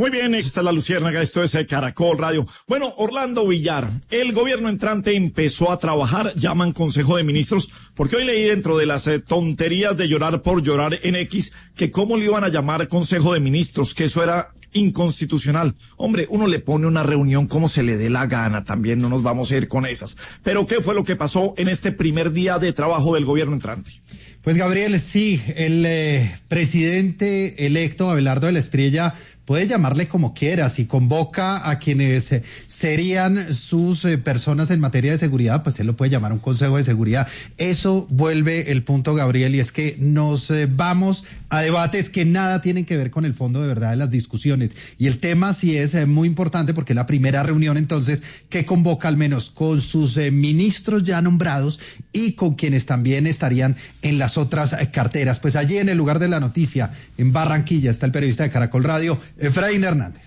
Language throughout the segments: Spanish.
Muy bien, esta es la Luciérnaga, esto es Caracol Radio. Bueno, Orlando Villar, el gobierno entrante empezó a trabajar, llaman Consejo de Ministros, porque hoy leí dentro de las tonterías de llorar por llorar en X, que cómo le iban a llamar Consejo de Ministros, que eso era inconstitucional. Hombre, uno le pone una reunión como se le dé la gana, también no nos vamos a ir con esas. Pero ¿qué fue lo que pasó en este primer día de trabajo del gobierno entrante? Pues Gabriel, sí, el presidente electo Abelardo de la Espriella puede llamarle como quiera, si convoca a quienes serían sus personas en materia de seguridad, pues él lo puede llamar un consejo de seguridad. Eso vuelve el punto, Gabriel, y es que nos vamos a debates que nada tienen que ver con el fondo de verdad de las discusiones. Y el tema sí es muy importante porque es la primera reunión entonces que convoca al menos con sus ministros ya nombrados y con quienes también estarían en las otras carteras. Pues allí en el lugar de la noticia, en Barranquilla, está el periodista de Caracol Radio, Efraín Hernández.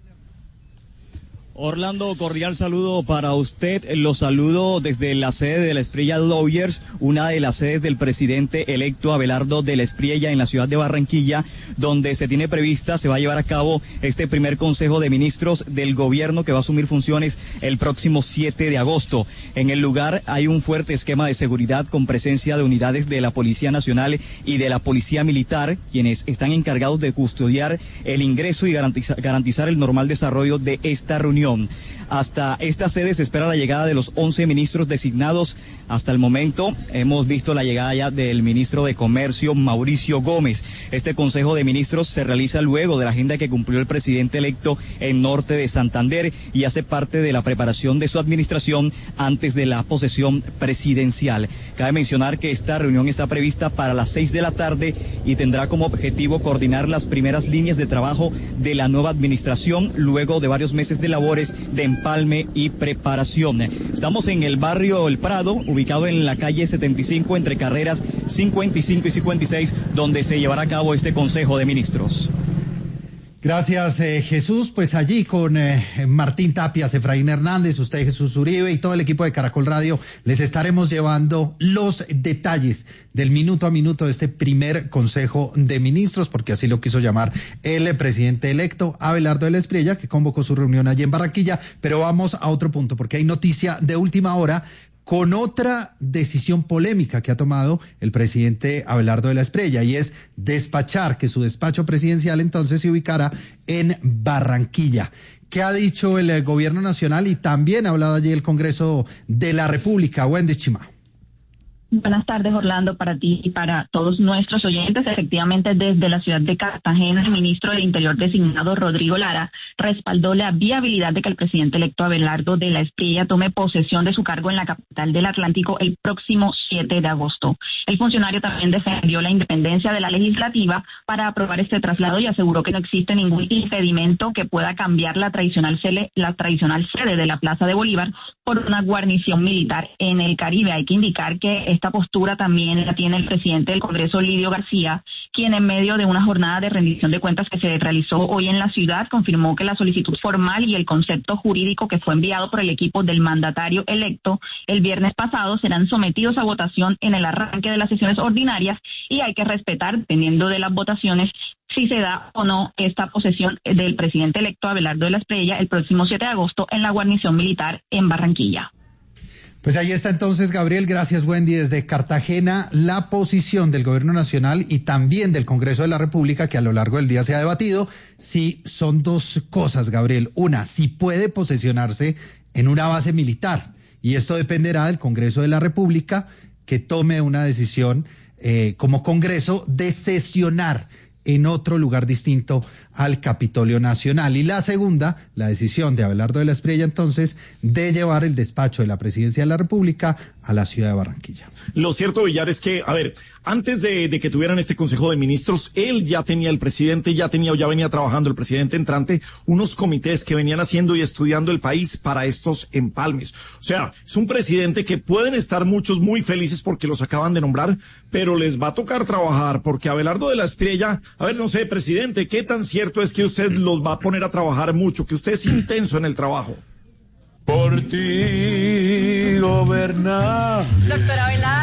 Orlando, cordial saludo para usted. Lo saludo desde la sede de la Espriella Lawyers, una de las sedes del presidente electo Abelardo de la Espriella en la ciudad de Barranquilla, donde se va a llevar a cabo este primer Consejo de Ministros del gobierno que va a asumir funciones el próximo 7 de agosto. En el lugar hay un fuerte esquema de seguridad con presencia de unidades de la Policía Nacional y de la Policía Militar, quienes están encargados de custodiar el ingreso y garantizar el normal desarrollo de esta reunión. Hasta esta sede se espera la llegada de los 11 ministros designados. Hasta el momento hemos visto la llegada ya del ministro de Comercio, Mauricio Gómez. Este Consejo de Ministros se realiza luego de la agenda que cumplió el presidente electo en Norte de Santander y hace parte de la preparación de su administración antes de la posesión presidencial. Cabe mencionar que esta reunión está prevista para las 6 de la tarde y tendrá como objetivo coordinar las primeras líneas de trabajo de la nueva administración luego de varios meses de labores de empalme y preparación. Estamos en el barrio El Prado, ubicado en la calle 75 entre carreras 55 y 56, donde se llevará a cabo este Consejo de Ministros. Gracias, Jesús. Pues allí con Martín Tapias, Efraín Hernández, usted Jesús Uribe y todo el equipo de Caracol Radio les estaremos llevando los detalles del minuto a minuto de este primer Consejo de Ministros, porque así lo quiso llamar el presidente electo Abelardo de la Espriella, que convocó su reunión allí en Barranquilla. Pero vamos a otro punto, porque hay noticia de última hora con otra decisión polémica que ha tomado el presidente Abelardo de la Espriella, y es despachar que su despacho presidencial entonces se ubicara en Barranquilla. ¿Qué ha dicho el gobierno nacional? Y también ha hablado allí el Congreso de la República. Wendy Chima. Buenas tardes, Orlando, para ti y para todos nuestros oyentes. Efectivamente, desde la ciudad de Cartagena, el ministro del Interior designado, Rodrigo Lara, respaldó la viabilidad de que el presidente electo Abelardo de la Espriella tome posesión de su cargo en la capital del Atlántico el próximo 7 de agosto. El funcionario también defendió la independencia de la legislativa para aprobar este traslado y aseguró que no existe ningún impedimento que pueda cambiar la tradicional sede de la Plaza de Bolívar por una guarnición militar en el Caribe. Hay que indicar que esta postura también la tiene el presidente del Congreso, Lidio García, quien en medio de una jornada de rendición de cuentas que se realizó hoy en la ciudad confirmó que la solicitud formal y el concepto jurídico que fue enviado por el equipo del mandatario electo el viernes pasado serán sometidos a votación en el arranque de las sesiones ordinarias y hay que respetar, dependiendo de las votaciones, si se da o no esta posesión del presidente electo Abelardo de la Espriella el próximo 7 de agosto en la guarnición militar en Barranquilla. Pues ahí está entonces, Gabriel. Gracias, Wendy. Desde Cartagena, la posición del gobierno nacional y también del Congreso de la República, que a lo largo del día se ha debatido, sí son dos cosas, Gabriel. Una, si puede posesionarse en una base militar, y esto dependerá del Congreso de la República, que tome una decisión como Congreso de sesionar en otro lugar distinto al Capitolio Nacional. Y la segunda, la decisión de Abelardo de la Espriella entonces de llevar el despacho de la Presidencia de la República a la ciudad de Barranquilla. Lo cierto, Villar, es que, a ver, antes de que tuvieran este Consejo de Ministros, el presidente ya venía trabajando, el presidente entrante, unos comités que venían haciendo y estudiando el país para estos empalmes. O sea, es un presidente que pueden estar muchos muy felices porque los acaban de nombrar, pero les va a tocar trabajar, porque Abelardo de la Espriella, a ver, no sé, presidente, ¿qué tan cierto es que usted los va a poner a trabajar mucho, que usted es intenso en el trabajo? Por ti, gobernar. Doctor Abelardo, nosotros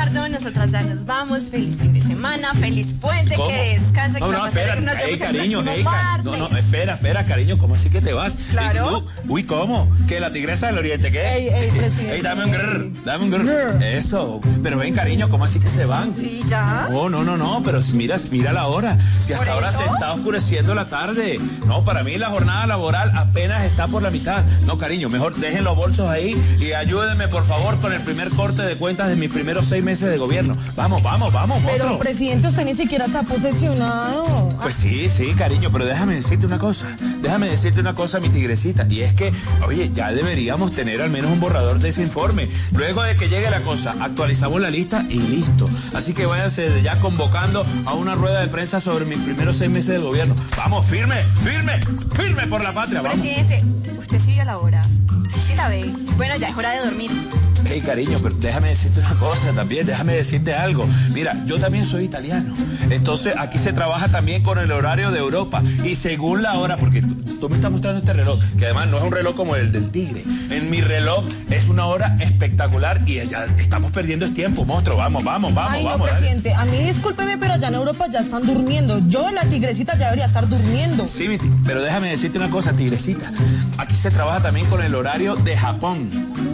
nosotras ya nos vamos. Feliz fin de semana, feliz puente, ¿Cómo? que descanse. No, espera, cariño, martes. espera, cariño, ¿cómo así que te vas? Claro. Uy, ¿cómo? ¿Que la tigresa del oriente qué? Presidente. Dame un grrr. Eso. Pero ven, cariño, ¿cómo así que se van? Sí, ya. No, pero si mira la hora. Si hasta ahora se está oscureciendo la tarde. No, para mí la jornada laboral apenas está por la mitad. No, cariño, mejor dejen los bolsos ahí y ayúdenme, por favor, con el primer corte de cuentas de mis primeros 6 meses de gobierno. Vamos, Pero, monstruo. presidente, usted ni siquiera está posesionado. Pues sí, cariño, pero déjame decirte una cosa, mi tigrecita, y es que, oye, ya deberíamos tener al menos un borrador de ese informe. Luego de que llegue la cosa, actualizamos la lista y listo. Así que váyanse desde ya convocando a una rueda de prensa sobre mis primeros 6 meses de gobierno. Vamos, firme por la patria, vamos. Presidente, usted sí vio la hora. Sí la ve. Bueno, ya es hora de dormir. Hey, cariño, pero déjame decirte una cosa también, déjame decirte algo. Mira, yo también soy italiano. Entonces, aquí se trabaja también con el horario de Europa. Y según la hora, porque tú me estás mostrando este reloj, que además no es un reloj como el del tigre. En mi reloj es una hora espectacular y ya estamos perdiendo el tiempo, monstruo. Vamos. Ay, no, presidente, dale. A mí discúlpeme, pero allá en Europa ya están durmiendo. Yo, la tigrecita, ya debería estar durmiendo. Sí, pero déjame decirte una cosa, tigrecita. Aquí se trabaja también con el horario de Japón.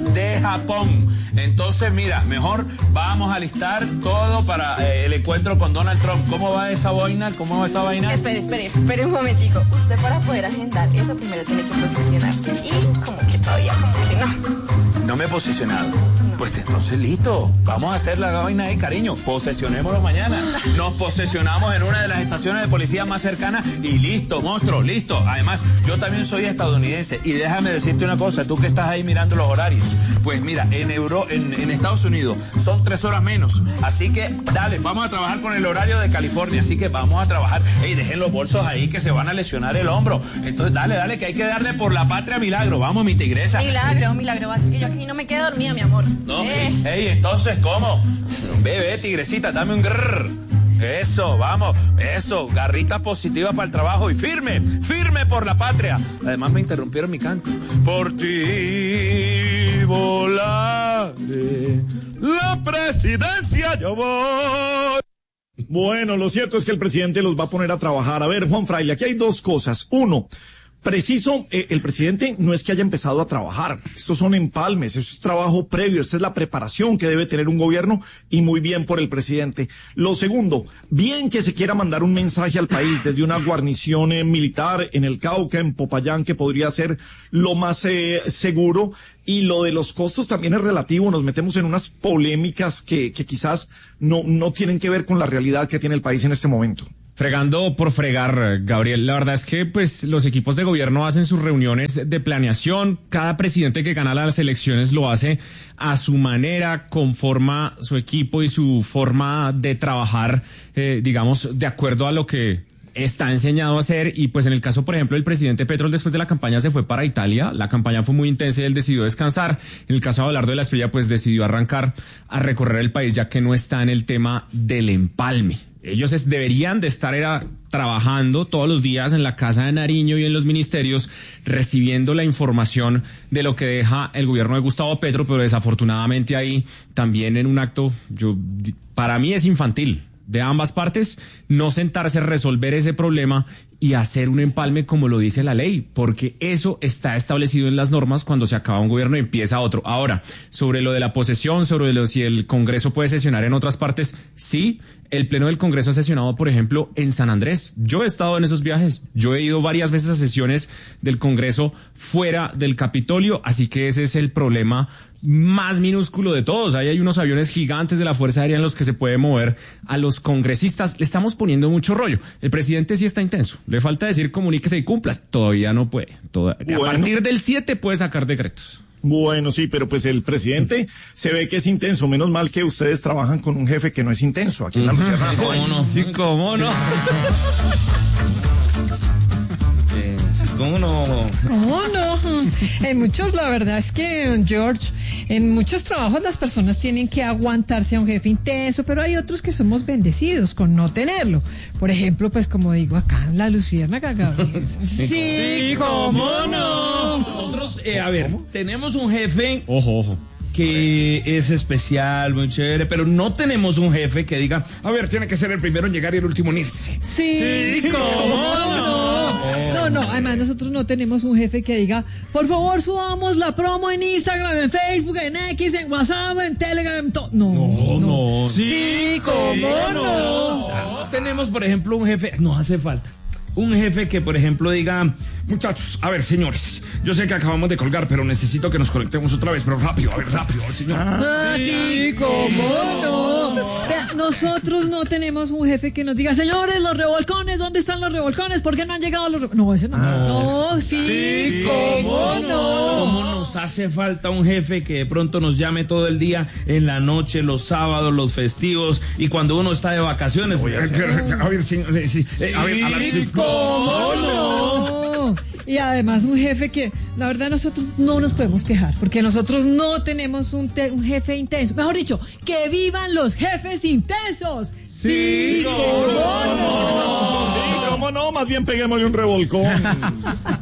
Entonces, mira, mejor vamos a listar todo para el encuentro con Donald Trump. ¿Cómo va esa vaina? Espere un momentico. Usted, para poder agendar eso, primero tiene que posicionarse. Y como que no. No me he posicionado. Pues entonces listo, vamos a hacer la vaina ahí, cariño. Posesionémonos mañana. Nos posesionamos en una de las estaciones de policía más cercanas y listo, monstruo, listo. Además, yo también soy estadounidense y déjame decirte una cosa, tú que estás ahí mirando los horarios. Pues mira, en Estados Unidos son 3 horas menos. Así que dale, vamos a trabajar con el horario de California. Así que vamos a trabajar. Ey, dejen los bolsos ahí que se van a lesionar el hombro. Entonces dale, que hay que darle por la patria milagro. Vamos, mi tigresa. Milagro. Así que yo aquí no me quedo dormida, mi amor. No, ey, entonces, ¿cómo? Ve, tigrecita, dame un grrr. Eso, vamos, eso, garrita positiva para el trabajo y firme por la patria. Además me interrumpieron mi canto. Por ti volaré, la presidencia yo voy. Bueno, lo cierto es que el presidente los va a poner a trabajar. A ver, Juan Fraile, aquí hay 2 cosas. Uno, preciso, el presidente no es que haya empezado a trabajar. Estos son empalmes, esto es trabajo previo, esta es la preparación que debe tener un gobierno y muy bien por el presidente. Lo segundo, bien que se quiera mandar un mensaje al país desde una guarnición militar en el Cauca, en Popayán, que podría ser lo más seguro. Y lo de los costos también es relativo, nos metemos en unas polémicas que quizás no tienen que ver con la realidad que tiene el país en este momento. Fregando por fregar, Gabriel. La verdad es que pues los equipos de gobierno hacen sus reuniones de planeación. Cada presidente que gana las elecciones lo hace a su manera, conforma su equipo y su forma de trabajar, digamos, de acuerdo a lo que está enseñado a hacer. Y pues en el caso, por ejemplo, del presidente Petro, después de la campaña se fue para Italia. La campaña fue muy intensa y él decidió descansar. En el caso de Abelardo de la Espriella, pues decidió arrancar a recorrer el país, ya que no está en el tema del empalme. Ellos deberían de estar trabajando todos los días en la Casa de Nariño y en los ministerios, recibiendo la información de lo que deja el gobierno de Gustavo Petro, pero desafortunadamente ahí también en un acto, para mí es infantil, de ambas partes, no sentarse a resolver ese problema y hacer un empalme como lo dice la ley, porque eso está establecido en las normas cuando se acaba un gobierno y empieza otro. Ahora, sobre lo de la posesión, si el Congreso puede sesionar en otras partes, sí. El Pleno del Congreso ha sesionado, por ejemplo, en San Andrés. Yo he estado en esos viajes. Yo he ido varias veces a sesiones del Congreso fuera del Capitolio, así que ese es el problema más minúsculo de todos. Ahí hay unos aviones gigantes de la Fuerza Aérea en los que se puede mover a los congresistas. Le estamos poniendo mucho rollo. El presidente sí está intenso. Le falta decir comuníquese y cumplas. Todavía no puede. A partir del 7 puede sacar decretos. Bueno, sí, pero pues el presidente se ve que es intenso. Menos mal que ustedes trabajan con un jefe que no es intenso. Aquí en la Luciana no hay. ¿Cómo no? Sí, ¿cómo no? ¿Cómo no? ¿Cómo no? En muchos, la verdad es que, George, en muchos trabajos las personas tienen que aguantarse a un jefe intenso, pero hay otros que somos bendecidos con no tenerlo. Por ejemplo, pues como digo acá en la Luciérnaga, Gabriel. Sí, ¿cómo no? Nosotros, a ver, tenemos un jefe. Ojo. que es especial, muy chévere, pero no tenemos un jefe que diga, a ver, tiene que ser el primero en llegar y el último en irse. Sí, ¿cómo no? No, además nosotros no tenemos un jefe que diga, por favor subamos la promo en Instagram, en Facebook, en X, en WhatsApp, en Telegram, No. Sí, ¿cómo no? No tenemos, por ejemplo, un jefe, nos hace falta. Un jefe que, por ejemplo, diga, muchachos, a ver, señores, yo sé que acabamos de colgar, pero necesito que nos conectemos otra vez, pero rápido, señor. Sí, ¿cómo no? Vea, nosotros no tenemos un jefe que nos diga, señores, los revolcones, ¿dónde están los revolcones? ¿Por qué no han llegado los revolcones? No, ese no. No, sí, ¿cómo no? ¿Cómo nos hace falta un jefe que de pronto nos llame todo el día, en la noche, los sábados, los festivos, y cuando uno está de vacaciones? A ver, señor, sí, ¿cómo no? Y además un jefe que, la verdad, nosotros no nos podemos quejar, porque nosotros no tenemos un jefe intenso. Mejor dicho, ¡que vivan los jefes intensos! Sí, ¿cómo no? Sí, ¿cómo no? Más bien peguémosle un revolcón.